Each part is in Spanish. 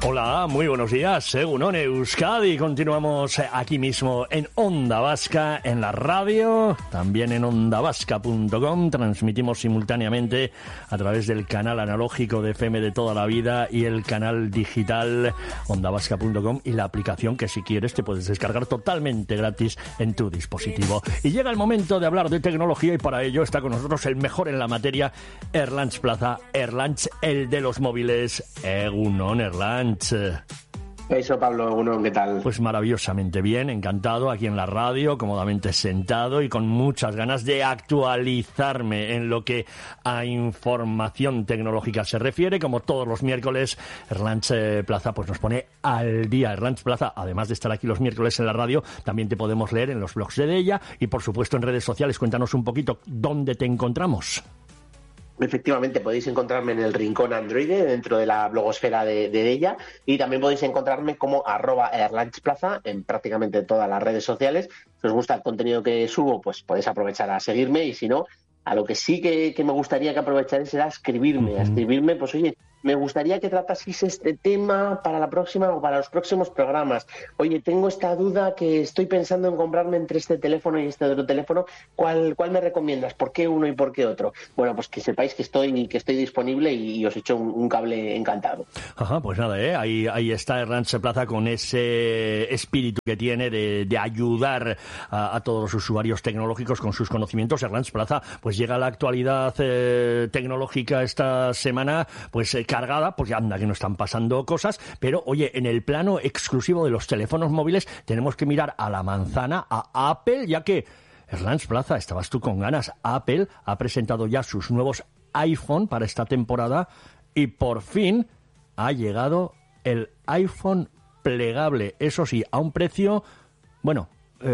Hola, muy buenos días, Egunon Euskadi. Continuamos aquí mismo en Onda Vasca, en la radio, también en ondavasca.com. Transmitimos simultáneamente a través del canal analógico de FM de toda la vida y el canal digital ondavasca.com y la aplicación que si quieres te puedes descargar totalmente gratis en tu dispositivo. Y llega el momento de hablar de tecnología y para ello está con nosotros el mejor en la materia, Erlanz Plaza. Erlanz, el de los móviles. Egunon, Erlanz. Eso, Pablo, uno, ¿qué tal? Pues maravillosamente bien, encantado aquí en la radio, cómodamente sentado y con muchas ganas de actualizarme en lo que a información tecnológica se refiere. Como todos los miércoles, Erlanz Plaza pues nos pone al día. Erlanz Plaza, además de estar aquí los miércoles en la radio, también te podemos leer en los blogs de ella y por supuesto en redes sociales. Cuéntanos un poquito dónde te encontramos. Efectivamente, podéis encontrarme en el Rincón Android dentro de la blogosfera de ella y también podéis encontrarme como @erlanzplaza en prácticamente todas las redes sociales. Si os gusta el contenido que subo, pues podéis aprovechar a seguirme y si no, a lo que sí que me gustaría que aprovecharais era escribirme. A escribirme, pues oye, me gustaría que trataseis este tema para la próxima o para los próximos programas. Oye, tengo esta duda que estoy pensando en comprarme entre este teléfono y este otro teléfono. ¿Cuál me recomiendas? ¿Por qué uno y por qué otro? Bueno, pues que sepáis que estoy disponible y os echo un cable encantado. Ajá, pues nada, ahí está Erlanz Plaza con ese espíritu que tiene de ayudar a todos los usuarios tecnológicos con sus conocimientos. Erlanz Plaza, pues llega a la actualidad tecnológica esta semana, pues cargada, porque anda que no están pasando cosas, pero oye, en el plano exclusivo de los teléfonos móviles tenemos que mirar a la manzana, a Apple, ya que Erlanz Plaza, estabas tú con ganas. Apple ha presentado ya sus nuevos iPhone para esta temporada y por fin ha llegado el iPhone plegable, eso sí, a un precio, bueno,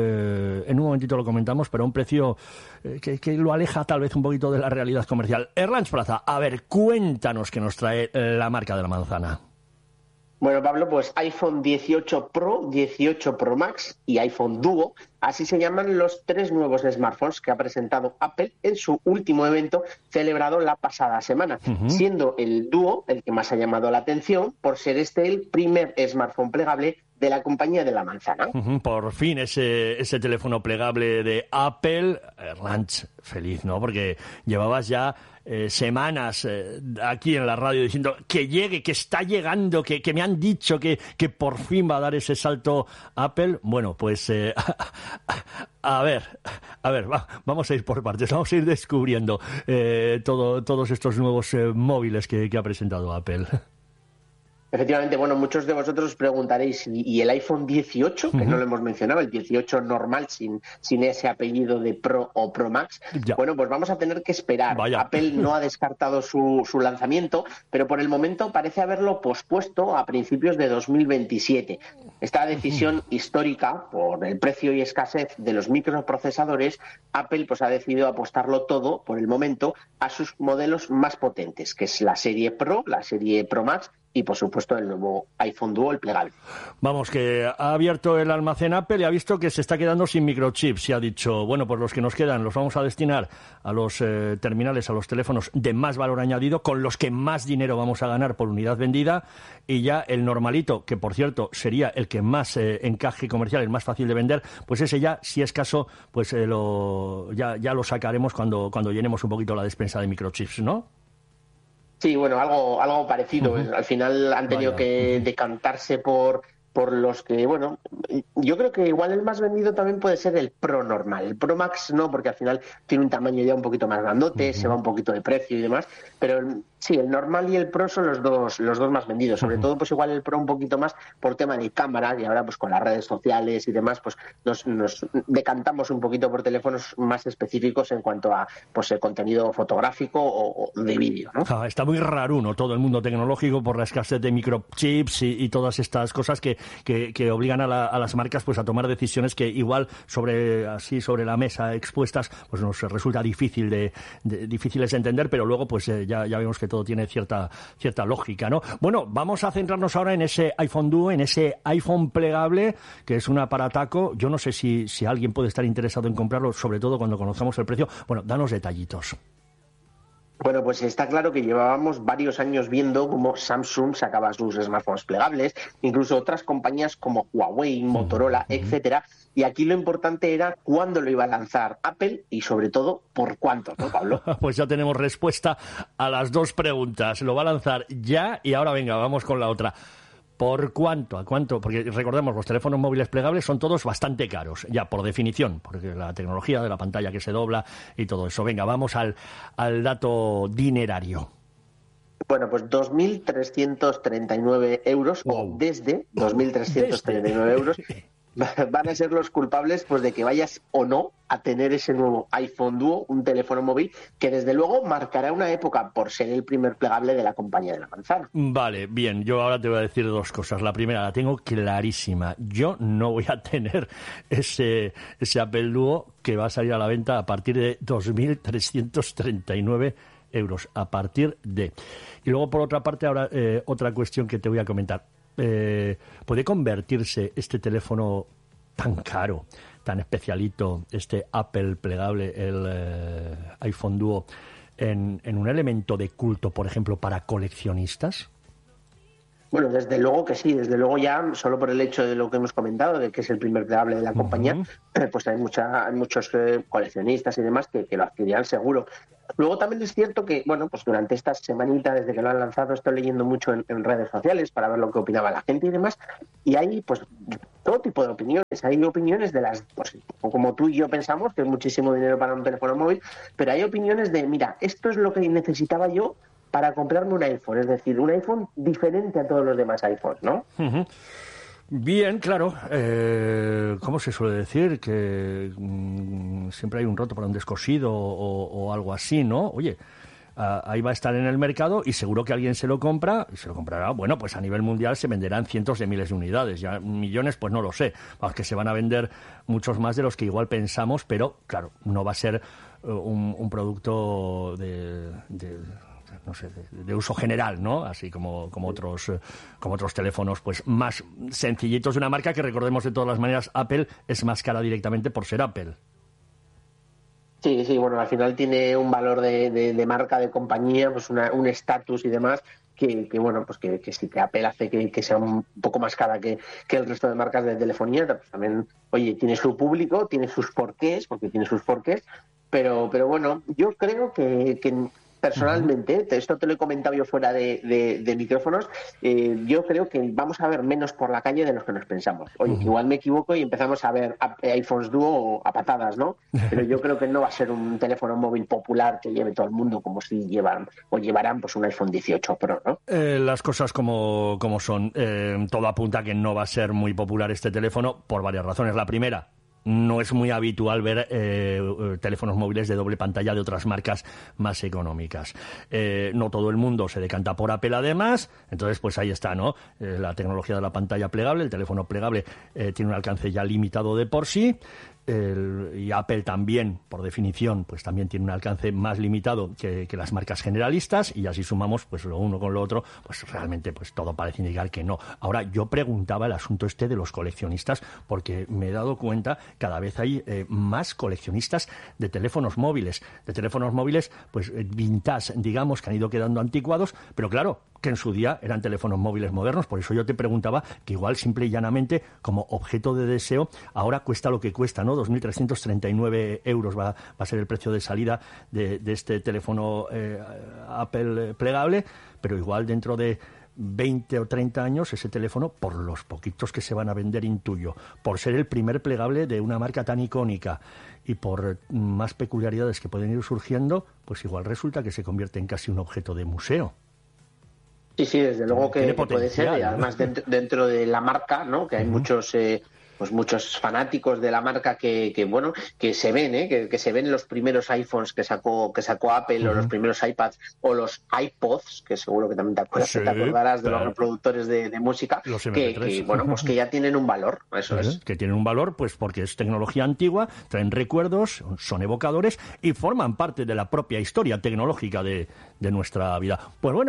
en un momentito lo comentamos, pero a un precio que lo aleja tal vez un poquito de la realidad comercial. Erlanz Plaza, a ver, cuéntanos qué nos trae la marca de la manzana. Bueno, Pablo, pues iPhone 18 Pro, 18 Pro Max y iPhone Duo, así se llaman los tres nuevos smartphones que ha presentado Apple en su último evento celebrado la pasada semana, siendo el Duo el que más ha llamado la atención por ser este el primer smartphone plegable de la compañía de la manzana. Por fin ese teléfono plegable de Apple. Erlanz, feliz, ¿no? Porque llevabas ya semanas aquí en la radio diciendo que llegue, que está llegando, que me han dicho que por fin va a dar ese salto Apple. Bueno, pues a ver, vamos a ir por partes, vamos a ir descubriendo todos estos nuevos móviles que ha presentado Apple. Efectivamente, bueno, muchos de vosotros os preguntaréis, ¿y el iPhone 18? Que no lo hemos mencionado, el 18 normal, sin ese apellido de Pro o Pro Max. Ya. Bueno, pues vamos a tener que esperar. Vaya. Apple no ha descartado su lanzamiento, pero por el momento parece haberlo pospuesto a principios de 2027. Esta decisión histórica, por el precio y escasez de los microprocesadores, Apple pues ha decidido apostarlo todo, por el momento, a sus modelos más potentes, que es la serie Pro, la serie Pro Max, y por supuesto el nuevo iPhone Duo, el plegable. Vamos, que ha abierto el almacén Apple y ha visto que se está quedando sin microchips y ha dicho, bueno, pues los que nos quedan los vamos a destinar a los terminales, a los teléfonos de más valor añadido, con los que más dinero vamos a ganar por unidad vendida, y ya el normalito, que por cierto sería el que más encaje comercial, el más fácil de vender, pues ese ya, si es caso, pues ya lo sacaremos cuando llenemos un poquito la despensa de microchips, ¿no? Sí, bueno, algo parecido. Al final han tenido que decantarse por los que, bueno, yo creo que igual el más vendido también puede ser el Pro normal. El Pro Max no, porque al final tiene un tamaño ya un poquito más grandote, se va un poquito de precio y demás, pero sí, el normal y el Pro son los dos más vendidos. Sobre todo, pues igual el Pro un poquito más por tema de cámara, y ahora pues con las redes sociales y demás, pues nos decantamos un poquito por teléfonos más específicos en cuanto a pues el contenido fotográfico o de vídeo, ¿no? Está muy raruno todo el mundo tecnológico por la escasez de microchips y todas estas cosas que obligan a las marcas pues a tomar decisiones que igual sobre la mesa expuestas pues nos resulta difíciles de entender, pero luego pues ya vemos que todo tiene cierta lógica, ¿no? Bueno, vamos a centrarnos ahora en ese iPhone Duo, en ese iPhone plegable, que es un aparataco. Yo no sé si alguien puede estar interesado en comprarlo, sobre todo cuando conozcamos el precio. Bueno, danos detallitos. Bueno, pues está claro que llevábamos varios años viendo cómo Samsung sacaba sus smartphones plegables, incluso otras compañías como Huawei, Motorola, etcétera. Y aquí lo importante era cuándo lo iba a lanzar Apple y, sobre todo, por cuánto, ¿no, Pablo? Pues ya tenemos respuesta a las dos preguntas. Lo va a lanzar ya y ahora venga, vamos con la otra. ¿Por cuánto? ¿A cuánto? Porque recordemos, los teléfonos móviles plegables son todos bastante caros, ya por definición, porque la tecnología de la pantalla que se dobla y todo eso. Venga, vamos al dato dinerario. Bueno, pues 2.339 euros, wow, o desde 2.339 euros van a ser los culpables, pues, de que vayas o no a tener ese nuevo iPhone Duo, un teléfono móvil que desde luego marcará una época por ser el primer plegable de la compañía de la manzana. Vale, bien, yo ahora te voy a decir dos cosas. La primera la tengo clarísima. Yo no voy a tener ese Apple Duo que va a salir a la venta a partir de 2.339 euros, a partir de. Y luego, por otra parte, ahora otra cuestión que te voy a comentar. ¿Puede convertirse este teléfono tan caro, tan especialito, este Apple plegable, el iPhone Duo, en un elemento de culto, por ejemplo, para coleccionistas? Bueno, desde luego que sí, desde luego ya, solo por el hecho de lo que hemos comentado, de que es el primer plegable de la compañía, pues hay muchos coleccionistas y demás que lo adquirirán seguro. Luego también es cierto que, bueno, pues durante esta semanita, desde que lo han lanzado, estoy leyendo mucho en redes sociales para ver lo que opinaba la gente y demás, y hay, pues, todo tipo de opiniones. Hay opiniones de las, pues, como tú y yo pensamos, que es muchísimo dinero para un teléfono móvil, pero hay opiniones de, mira, esto es lo que necesitaba yo para comprarme un iPhone, es decir, un iPhone diferente a todos los demás iPhones, ¿no? Uh-huh. Bien, claro. ¿Cómo se suele decir? Que siempre hay un roto para un descosido o algo así, ¿no? Oye, ahí va a estar en el mercado y seguro que alguien se lo compra y se lo comprará. Bueno, pues a nivel mundial se venderán cientos de miles de unidades. Ya millones, pues no lo sé. Vamos, que se van a vender muchos más de los que igual pensamos, pero claro, no va a ser un producto no sé, de uso general, ¿no? Así como otros teléfonos, pues más sencillitos de una marca que, recordemos, de todas las maneras, Apple es más cara directamente por ser Apple. Sí, bueno, al final tiene un valor de marca, de compañía, pues un estatus y demás, que bueno, pues que sí, que Apple hace que sea un poco más cara que el resto de marcas de telefonía. Pues también, oye, tiene su público, tiene sus porqués, pero bueno, yo creo que personalmente, esto te lo he comentado yo fuera de micrófonos, yo creo que vamos a ver menos por la calle de los que nos pensamos. Oye, que igual me equivoco y empezamos a ver iPhones Duo a patadas, ¿no? Pero yo creo que no va a ser un teléfono móvil popular que lleve todo el mundo, como si llevarán pues un iPhone 18 Pro, ¿no? Las cosas como son. Todo apunta a que no va a ser muy popular este teléfono por varias razones. La primera, no es muy habitual ver teléfonos móviles de doble pantalla de otras marcas más económicas. No todo el mundo se decanta por Apple, además. Entonces, pues ahí está, ¿no? La tecnología de la pantalla plegable, el teléfono plegable tiene un alcance ya limitado de por sí. Y Apple también, por definición, pues también tiene un alcance más limitado que las marcas generalistas, y así sumamos pues lo uno con lo otro, pues realmente pues todo parece indicar que no. Ahora, yo preguntaba el asunto de los coleccionistas, porque me he dado cuenta, cada vez hay más coleccionistas de teléfonos móviles pues vintage, digamos, que han ido quedando anticuados, pero claro, que en su día eran teléfonos móviles modernos. Por eso yo te preguntaba que igual simple y llanamente como objeto de deseo ahora cuesta lo que cuesta, ¿no? 2.339 euros va a ser el precio de salida de este teléfono Apple plegable, pero igual dentro de 20 o 30 años ese teléfono, por los poquitos que se van a vender, intuyo, por ser el primer plegable de una marca tan icónica y por más peculiaridades que pueden ir surgiendo, pues igual resulta que se convierte en casi un objeto de museo. Sí, desde luego que puede ser, y además dentro de la marca, ¿no? Que hay muchos fanáticos de la marca que se ven, que se ven los primeros iPhones que sacó Apple, o los primeros iPads, o los iPods, que seguro que también te acordarás de los reproductores de música, que ya tienen un valor, eso es. Que tienen un valor, pues porque es tecnología antigua, traen recuerdos, son evocadores y forman parte de la propia historia tecnológica de nuestra vida. Pues bueno,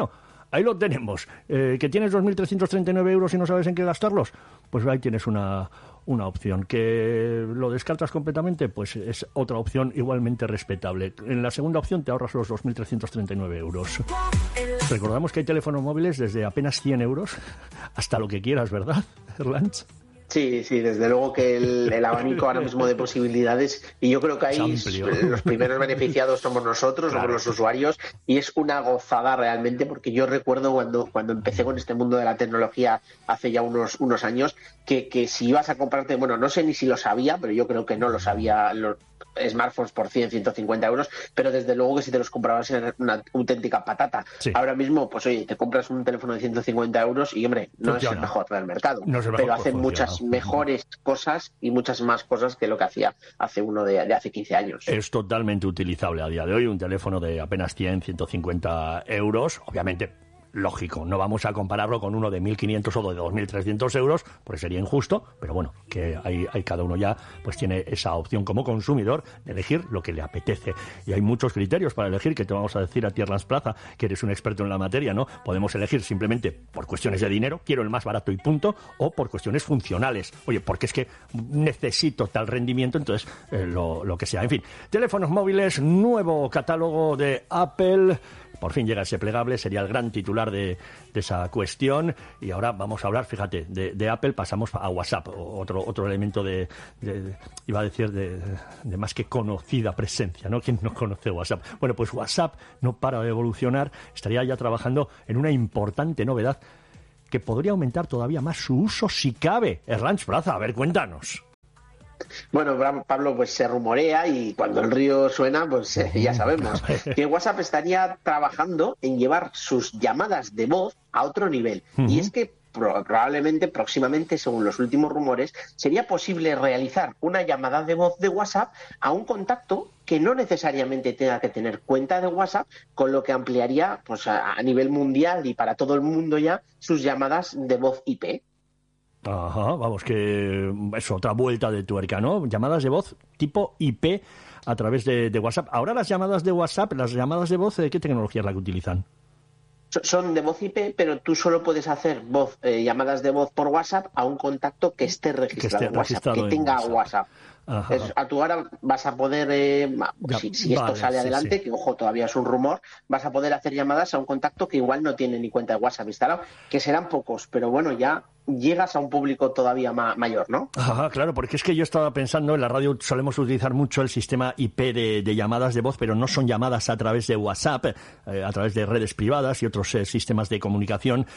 ahí lo tenemos. ¿Que tienes 2.339 euros y no sabes en qué gastarlos? Pues ahí tienes una opción. ¿Que lo descartas completamente? Pues es otra opción igualmente respetable. En la segunda opción te ahorras los 2.339 euros. Recordamos que hay teléfonos móviles desde apenas 100 euros hasta lo que quieras, ¿verdad, Erlanz? Sí, desde luego que el abanico ahora mismo de posibilidades, y yo creo que ahí los primeros beneficiados somos nosotros, claro, somos los usuarios, y es una gozada realmente, porque yo recuerdo cuando empecé con este mundo de la tecnología hace ya unos años, que si ibas a comprarte, bueno, no sé ni si lo sabía, pero yo creo que no lo sabía, los smartphones por 100, 150 euros, pero desde luego que si te los comprabas era una auténtica patata. Sí. Ahora mismo, pues oye, te compras un teléfono de 150 euros y, hombre, no funciona. Es el mejor del mercado, no es el mejor, pero hace muchas mejores cosas y muchas más cosas que lo que hacía hace uno de hace 15 años. Es totalmente utilizable a día de hoy un teléfono de apenas 100, 150 euros, obviamente. Lógico, no vamos a compararlo con uno de 1.500 o de 2.300 euros, porque sería injusto, pero bueno, que hay cada uno ya pues tiene esa opción como consumidor de elegir lo que le apetece. Y hay muchos criterios para elegir, que te vamos a decir a ti, Erlanz Plaza, que eres un experto en la materia, ¿no? Podemos elegir simplemente por cuestiones de dinero, quiero el más barato y punto, o por cuestiones funcionales. Oye, porque es que necesito tal rendimiento, entonces lo que sea. En fin, teléfonos móviles, nuevo catálogo de Apple. Por fin llega ese plegable, sería el gran titular de esa cuestión. Y ahora vamos a hablar, fíjate, de Apple, pasamos a WhatsApp, otro elemento iba a decir, de más que conocida presencia, ¿no? ¿Quién no conoce WhatsApp? Bueno, pues WhatsApp no para de evolucionar, estaría ya trabajando en una importante novedad que podría aumentar todavía más su uso si cabe. Erlanz Plaza, a ver, cuéntanos. Bueno, Pablo, pues se rumorea y cuando el río suena, pues ya sabemos que WhatsApp estaría trabajando en llevar sus llamadas de voz a otro nivel. Y es que probablemente, próximamente, según los últimos rumores, sería posible realizar una llamada de voz de WhatsApp a un contacto que no necesariamente tenga que tener cuenta de WhatsApp, con lo que ampliaría pues a nivel mundial y para todo el mundo ya sus llamadas de voz IP. Ajá, vamos, que es otra vuelta de tuerca, ¿no? Llamadas de voz tipo IP a través de WhatsApp. Ahora las llamadas de WhatsApp, las llamadas de voz, ¿qué tecnología es la que utilizan? Son de voz IP, pero tú solo puedes hacer llamadas de voz por WhatsApp a un contacto que esté registrado en WhatsApp, que tenga WhatsApp. Tú ahora vas a poder, si esto sale adelante, que ojo, todavía es un rumor, vas a poder hacer llamadas a un contacto que igual no tiene ni cuenta de WhatsApp instalado, que serán pocos, pero bueno, ya llegas a un público todavía mayor, ¿no? Ajá, claro, porque es que yo estaba pensando, en la radio solemos utilizar mucho el sistema IP de llamadas de voz, pero no son llamadas a través de WhatsApp, a través de redes privadas y otros sistemas de comunicación.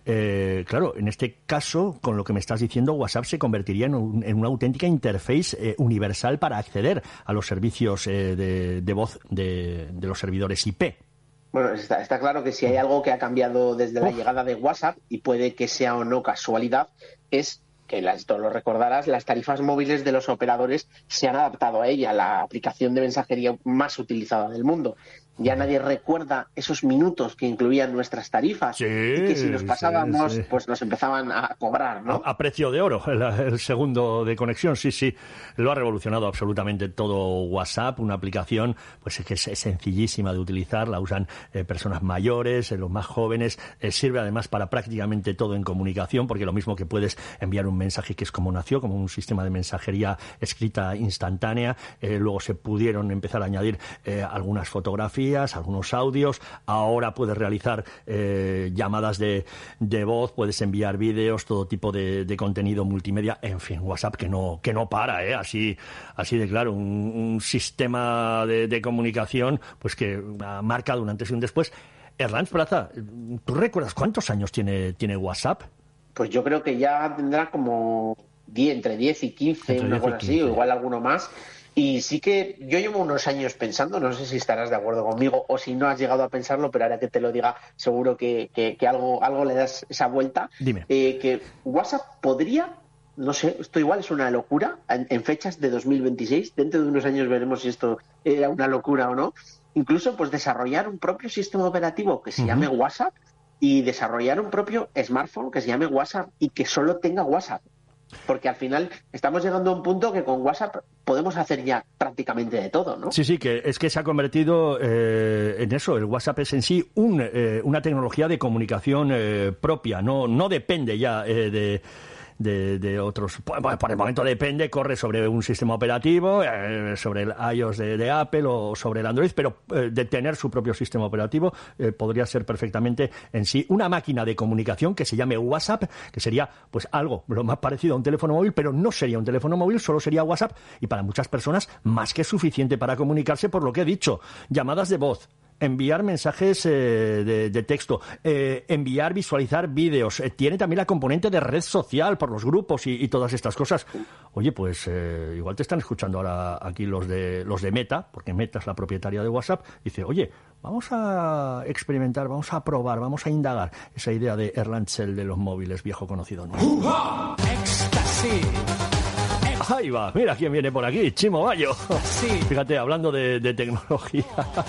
Claro, en este caso, con lo que me estás diciendo, WhatsApp se convertiría en una auténtica interface universal para acceder a los servicios de voz de los servidores IP. Bueno, está claro que si hay algo que ha cambiado desde la llegada de WhatsApp, y puede que sea o no casualidad, es que esto lo recordarás, las tarifas móviles de los operadores se han adaptado a ella, la aplicación de mensajería más utilizada del mundo. Ya nadie recuerda esos minutos que incluían nuestras tarifas, y que si nos pasábamos, pues nos empezaban a cobrar, ¿no? A precio de oro, el segundo de conexión, sí. Lo ha revolucionado absolutamente todo WhatsApp, una aplicación pues que es sencillísima de utilizar, la usan personas mayores, los más jóvenes, sirve además para prácticamente todo en comunicación, porque lo mismo que puedes enviar un mensaje, que es como nació, como un sistema de mensajería escrita instantánea, luego se pudieron empezar a añadir algunas fotografías, algunos audios, ahora puedes realizar llamadas de voz, puedes enviar vídeos, todo tipo de contenido multimedia, en fin, WhatsApp que no para, así de claro, un sistema de comunicación pues que ha marcado un antes y un después. Erlanz Plaza, ¿tú recuerdas cuántos años tiene WhatsApp? Pues yo creo que ya tendrá como entre 10 y 15, una cosa así, o igual alguno más. Y sí que yo llevo unos años pensando, no sé si estarás de acuerdo conmigo o si no has llegado a pensarlo, pero ahora que te lo diga seguro que algo le das esa vuelta. Dime. Que WhatsApp podría, no sé, esto igual es una locura, en fechas de 2026, dentro de unos años veremos si esto era una locura o no, incluso pues desarrollar un propio sistema operativo que se llame WhatsApp y desarrollar un propio smartphone que se llame WhatsApp y que solo tenga WhatsApp. Porque al final estamos llegando a un punto que con WhatsApp podemos hacer ya prácticamente de todo, ¿no? Sí, que es que se ha convertido en eso. El WhatsApp es en sí una tecnología de comunicación propia, no depende ya de otros. Por el momento depende, corre sobre un sistema operativo, sobre el iOS de Apple o sobre el Android, pero de tener su propio sistema operativo podría ser perfectamente en sí una máquina de comunicación que se llame WhatsApp, que sería pues algo lo más parecido a un teléfono móvil, pero no sería un teléfono móvil, solo sería WhatsApp, y para muchas personas más que suficiente para comunicarse, por lo que he dicho, llamadas de voz, enviar mensajes de texto, enviar, visualizar vídeos. Tiene también la componente de red social por los grupos y todas estas cosas. Oye, pues igual te están escuchando ahora aquí los de Meta, porque Meta es la propietaria de WhatsApp. Dice, oye, vamos a experimentar, vamos a probar, vamos a indagar esa idea de Erlangel de los móviles, viejo conocido nuevo. ¡Éxtasis! Ahí va, mira quién viene por aquí, Chimo Bayo. Sí. Fíjate, hablando de tecnología.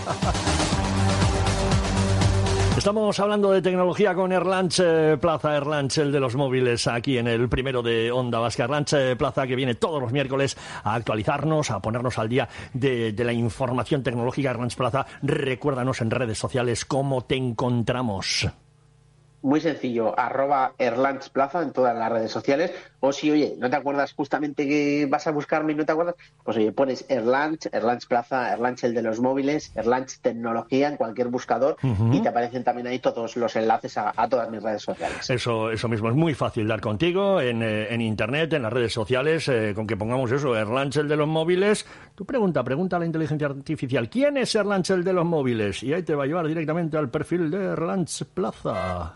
Estamos hablando de tecnología con Erlanz Plaza, Erlangel de los móviles, aquí en el primero de Onda Vasca. Erlanz Plaza, que viene todos los miércoles a actualizarnos, a ponernos al día de la información tecnológica. Erlanz Plaza, recuérdanos en redes sociales cómo te encontramos. Muy sencillo, @ErlanzPlaza en todas las redes sociales. O si, oye, no te acuerdas justamente que vas a buscarme y no te acuerdas, pues oye, pones Erlanz Plaza, Erlangel de los móviles, Erlanz Tecnología en cualquier buscador y te aparecen también ahí todos los enlaces a todas mis redes sociales. Eso mismo, es muy fácil dar contigo en internet, en las redes sociales, con que pongamos eso, Erlangel de los móviles. Tú pregunta a la inteligencia artificial, ¿quién es Erlangel de los móviles? Y ahí te va a llevar directamente al perfil de Erlanz Plaza.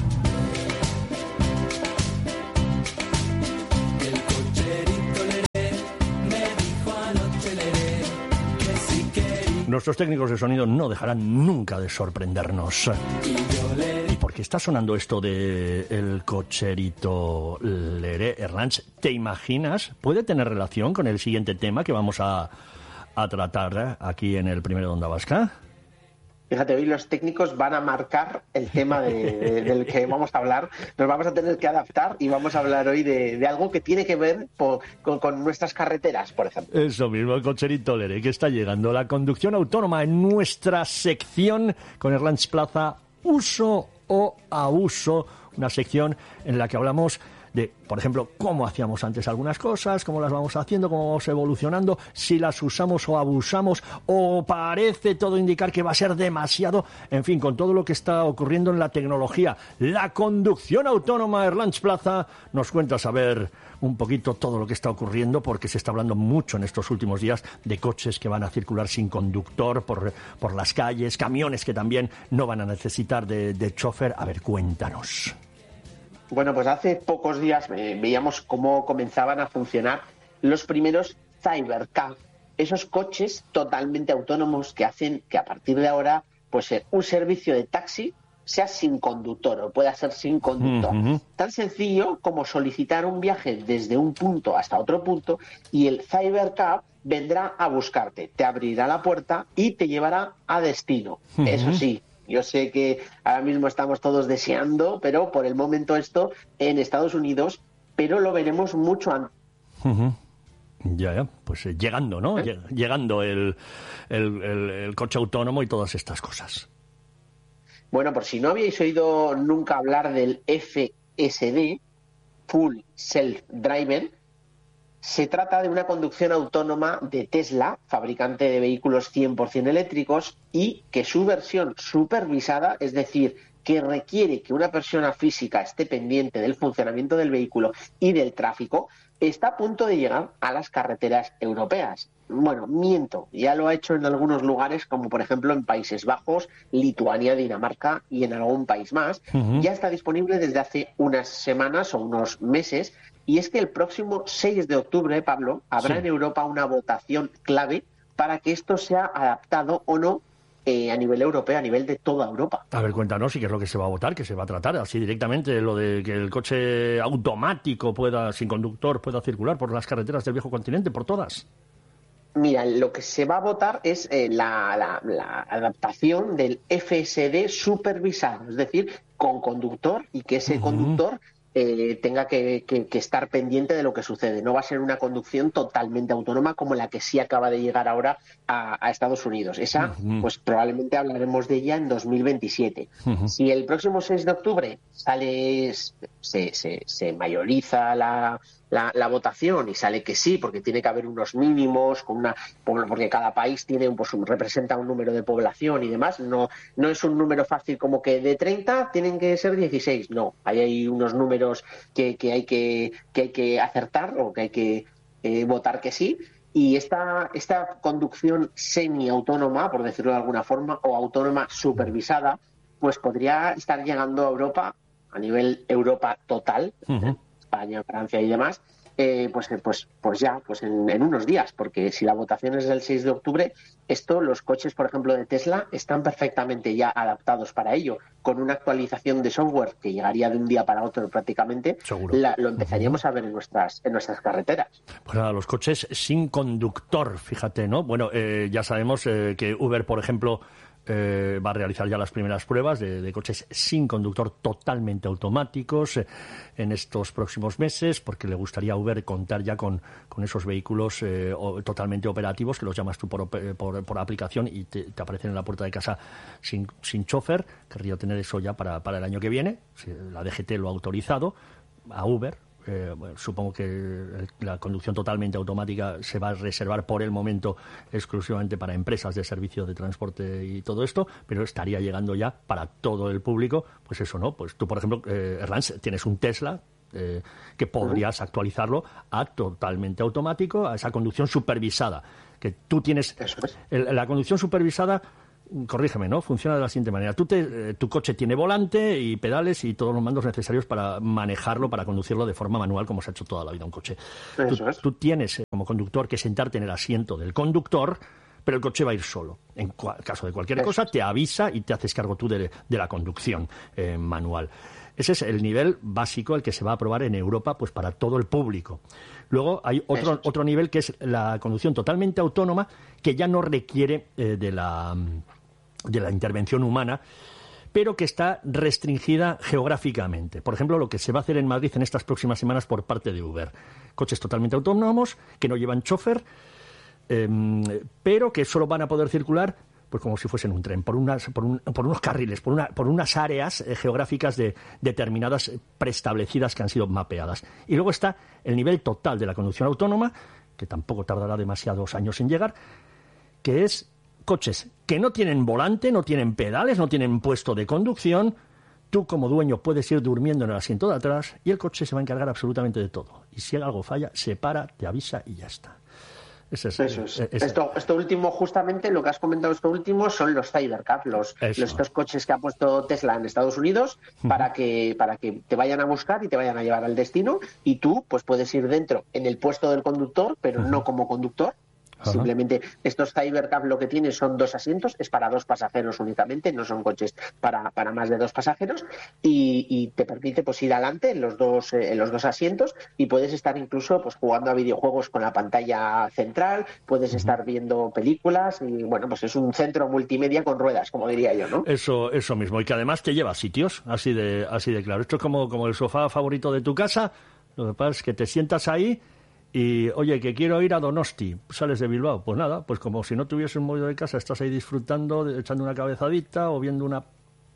Nuestros técnicos de sonido no dejarán nunca de sorprendernos. ¿Y por qué está sonando esto de el cocherito Leré, Erlanz? ¿Te imaginas? ¿Puede tener relación con el siguiente tema que vamos a tratar aquí en el primero de Onda Vasca? Fíjate, hoy los técnicos van a marcar el tema del que vamos a hablar. Nos vamos a tener que adaptar y vamos a hablar hoy de algo que tiene que ver con nuestras carreteras, por ejemplo. Eso mismo, el cocherito Leré, que está llegando. La conducción autónoma en nuestra sección con Erlanz Plaza, uso o abuso. Una sección en la que hablamos de, por ejemplo, cómo hacíamos antes algunas cosas, cómo las vamos haciendo, cómo vamos evolucionando, si las usamos o abusamos, o parece todo indicar que va a ser demasiado, en fin, con todo lo que está ocurriendo en la tecnología. La conducción autónoma, Erlanz Plaza, nos cuenta saber un poquito todo lo que está ocurriendo, porque se está hablando mucho en estos últimos días de coches que van a circular sin conductor por las calles, camiones que también no van a necesitar de chofer. A ver, cuéntanos. Bueno, pues hace pocos días veíamos cómo comenzaban a funcionar los primeros Cybercab, esos coches totalmente autónomos que hacen que a partir de ahora pues un servicio de taxi sea sin conductor o pueda ser sin conductor. Tan sencillo como solicitar un viaje desde un punto hasta otro punto y el Cybercab vendrá a buscarte, te abrirá la puerta y te llevará a destino. Eso sí, yo sé que ahora mismo estamos todos deseando, pero por el momento esto en Estados Unidos, pero lo veremos mucho antes. Ya, pues llegando, ¿no? Llegando el coche autónomo y todas estas cosas. Bueno, por si no habíais oído nunca hablar del FSD, Full Self Driving, se trata de una conducción autónoma de Tesla, fabricante de vehículos 100% eléctricos, y que su versión supervisada, es decir, que requiere que una persona física esté pendiente del funcionamiento del vehículo y del tráfico, está a punto de llegar a las carreteras europeas. Bueno, miento, ya lo ha hecho en algunos lugares, como por ejemplo en Países Bajos, Lituania, Dinamarca y en algún país más. Ya está disponible desde hace unas semanas o unos meses. Y es que el próximo 6 de octubre, Pablo, habrá en Europa una votación clave para que esto sea adaptado o no a nivel europeo, a nivel de toda Europa. A ver, cuéntanos, ¿y qué es lo que se va a votar, qué se va a tratar? Así directamente, lo de que el coche automático sin conductor, pueda circular por las carreteras del viejo continente, por todas. Mira, lo que se va a votar es la adaptación del FSD supervisado, es decir, con conductor, y que ese conductor tenga que estar pendiente de lo que sucede. No va a ser una conducción totalmente autónoma como la que sí acaba de llegar ahora a Estados Unidos. Esa, pues probablemente hablaremos de ella en 2027. Si el próximo 6 de octubre se mayoriza la votación y sale que sí, porque tiene que haber unos mínimos, porque cada país tiene, pues, representa un número de población y demás, no es un número fácil como que de 30 tienen que ser 16, no, hay unos números que hay que acertar o que hay que votar que sí. Y esta conducción semiautónoma, por decirlo de alguna forma, o autónoma supervisada, pues podría estar llegando a Europa, a nivel Europa total, España, Francia y demás, pues en unos días, porque si la votación es del 6 de octubre, los coches, por ejemplo, de Tesla, están perfectamente ya adaptados para ello, con una actualización de software que llegaría de un día para otro prácticamente. Seguro. Lo empezaríamos a ver en nuestras carreteras. Pues nada, los coches sin conductor, fíjate, ¿no? Bueno, ya sabemos que Uber, por ejemplo, va a realizar ya las primeras pruebas de coches sin conductor totalmente automáticos en estos próximos meses, porque le gustaría a Uber contar ya con esos vehículos totalmente operativos, que los llamas tú por aplicación y te aparecen en la puerta de casa sin chofer. Querría tener eso ya para el año que viene. La DGT lo ha autorizado a Uber. Bueno, supongo que la conducción totalmente automática se va a reservar por el momento exclusivamente para empresas de servicio de transporte y todo esto, pero estaría llegando ya para todo el público. Pues eso, ¿no? Pues tú, por ejemplo, Erlans, tienes un Tesla que podrías actualizarlo a totalmente automático, a esa conducción supervisada. Que tú tienes la conducción supervisada. Corrígeme, ¿no? Funciona de la siguiente manera. Tu coche tiene volante y pedales y todos los mandos necesarios para manejarlo, para conducirlo de forma manual, como se ha hecho toda la vida un coche. Tú tienes como conductor que sentarte en el asiento del conductor, pero el coche va a ir solo. En caso de cualquier cosa, te avisa y te haces cargo tú de la conducción manual. Ese es el nivel básico, el que se va a aprobar en Europa, pues para todo el público. Luego hay otro nivel, que es la conducción totalmente autónoma, que ya no requiere de la intervención humana, pero que está restringida geográficamente. Por ejemplo, lo que se va a hacer en Madrid en estas próximas semanas por parte de Uber. Coches totalmente autónomos, que no llevan chofer, pero que solo van a poder circular pues como si fuesen un tren, por unos carriles, por unas áreas geográficas determinadas, preestablecidas, que han sido mapeadas. Y luego está el nivel total de la conducción autónoma, que tampoco tardará demasiados años en llegar, que es coches que no tienen volante, no tienen pedales, no tienen puesto de conducción. Tú, como dueño, puedes ir durmiendo en el asiento de atrás y el coche se va a encargar absolutamente de todo. Y si algo falla, se para, te avisa y ya está. Eso es. Esto último, justamente lo que has comentado, esto último, son los Cybercab, estos coches que ha puesto Tesla en Estados Unidos para que te vayan a buscar y te vayan a llevar al destino, y tú pues puedes ir dentro en el puesto del conductor, pero no como conductor. Simplemente estos Cybercab lo que tienen son 2 asientos, es para 2 pasajeros únicamente, no son coches para más de 2 pasajeros, y te permite pues ir adelante en los dos asientos, y puedes estar incluso pues jugando a videojuegos con la pantalla central, puedes estar viendo películas, y bueno, pues es un centro multimedia con ruedas, como diría yo, ¿no? Eso mismo, y que además te lleva a sitios, así de claro. Esto es como el sofá favorito de tu casa. Lo que pasa es que te sientas ahí y, oye, que quiero ir a Donosti, sales de Bilbao, pues nada, pues como si no tuvieses movido de casa, estás ahí disfrutando, echando una cabezadita o viendo una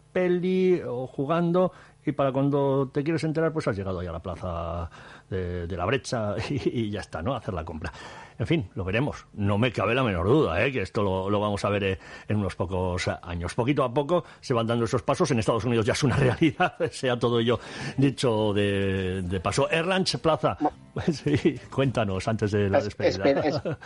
peli o jugando, y para cuando te quieres enterar, pues has llegado ahí a la plaza de la Brecha y ya está, ¿no? A hacer la compra. En fin, lo veremos. No me cabe la menor duda, que esto lo vamos a ver en unos pocos años. Poquito a poco se van dando esos pasos. En Estados Unidos ya es una realidad, sea todo ello dicho de paso. Erlans Plaza, sí, cuéntanos antes de la despedida.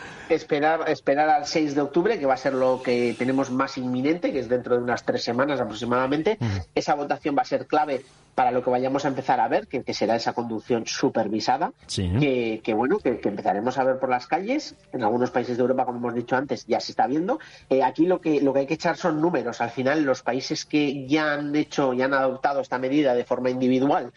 Esperar al 6 de octubre, que va a ser lo que tenemos más inminente, que es dentro de unas 3 semanas aproximadamente. Esa votación va a ser clave para lo que vayamos a empezar a ver, que será esa conducción supervisada, sí, que empezaremos a ver por las calles. En algunos países de Europa, como hemos dicho antes, ya se está viendo. Aquí lo que hay que echar son números. Al final, los países que ya han adoptado esta medida de forma individual,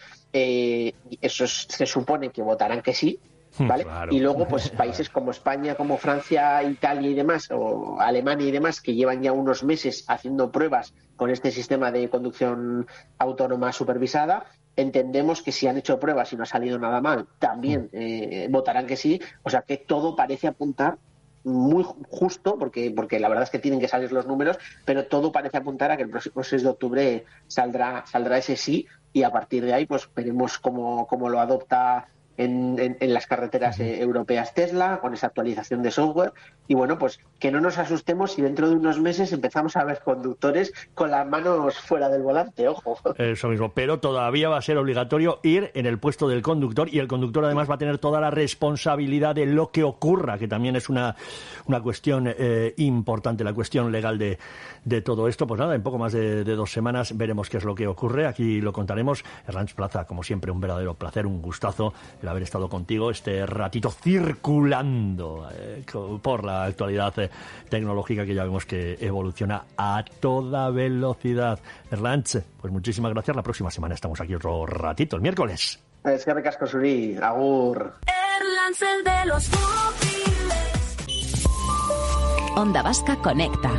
esos se supone que votarán que sí, ¿vale? Claro. Y luego, pues países como España, como Francia, Italia y demás, o Alemania y demás, que llevan ya unos meses haciendo pruebas con este sistema de conducción autónoma supervisada, entendemos que si han hecho pruebas y no ha salido nada mal, también votarán que sí. O sea que todo parece apuntar muy justo, porque la verdad es que tienen que salir los números, pero todo parece apuntar a que el próximo 6 de octubre saldrá ese sí, y a partir de ahí pues veremos cómo lo adopta en las carreteras europeas Tesla, con esa actualización de software. Y bueno, pues que no nos asustemos si dentro de unos meses empezamos a ver conductores con las manos fuera del volante, ojo. Eso mismo, pero todavía va a ser obligatorio ir en el puesto del conductor, y el conductor además va a tener toda la responsabilidad de lo que ocurra, que también es una cuestión importante, la cuestión legal de todo esto. Pues nada, en poco más de 2 semanas veremos qué es lo que ocurre, aquí lo contaremos. Erlanz Plaza, como siempre, un verdadero placer, un gustazo el haber estado contigo este ratito circulando por la actualidad tecnológica, que ya vemos que evoluciona a toda velocidad. Erlanz, pues muchísimas gracias. La próxima semana estamos aquí otro ratito, el miércoles. Es que recasco, Suri. Agur. Erlanz, el de los móviles. Onda Vasca Conecta.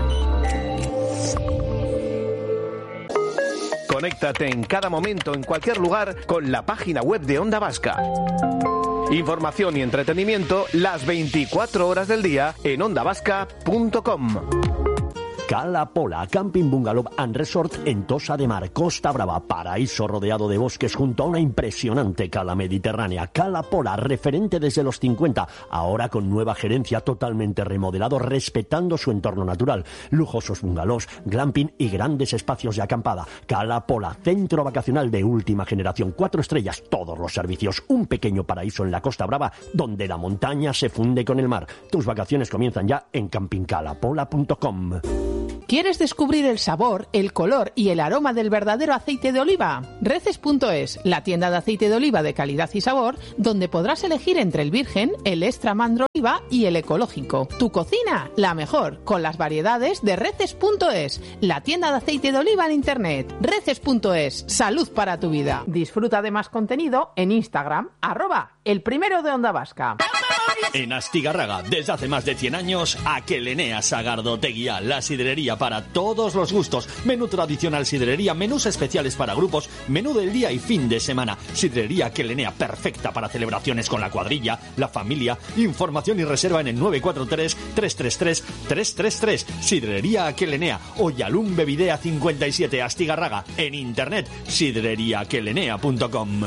Conéctate en cada momento, en cualquier lugar, con la página web de Onda Vasca. Información y entretenimiento las 24 horas del día en ondavasca.com. Cala Pola, Camping Bungalow and Resort en Tossa de Mar, Costa Brava, paraíso rodeado de bosques junto a una impresionante cala mediterránea. Cala Pola, referente desde los 50, ahora con nueva gerencia, totalmente remodelado, respetando su entorno natural. Lujosos bungalows, glamping y grandes espacios de acampada. Cala Pola, centro vacacional de última generación, 4 estrellas, todos los servicios, un pequeño paraíso en la Costa Brava, donde la montaña se funde con el mar. Tus vacaciones comienzan ya en campingcalapola.com. ¿Quieres descubrir el sabor, el color y el aroma del verdadero aceite de oliva? Reces.es, la tienda de aceite de oliva de calidad y sabor, donde podrás elegir entre el virgen, el extra mandro oliva y el ecológico. Tu cocina, la mejor, con las variedades de Reces.es, la tienda de aceite de oliva en internet. Reces.es, salud para tu vida. Disfruta de más contenido en Instagram, @elprimero de Onda Vasca. En Astigarraga, desde hace más de 100 años, Aquelenea Sagardoteguía, la sidrería para todos los gustos. Menú tradicional sidrería, menús especiales para grupos, menú del día y fin de semana. Sidrería Aquelenea, perfecta para celebraciones con la cuadrilla, la familia. Información y reserva en el 943-333-333. Sidrería Aquelenea, Oyalum Bevidea 57, Astigarraga. En internet, sidreriaaquelenea.com.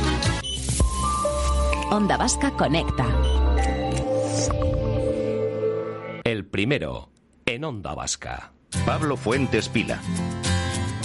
Onda Vasca Conecta. El primero en Onda Vasca. Pablo Fuentes Pila.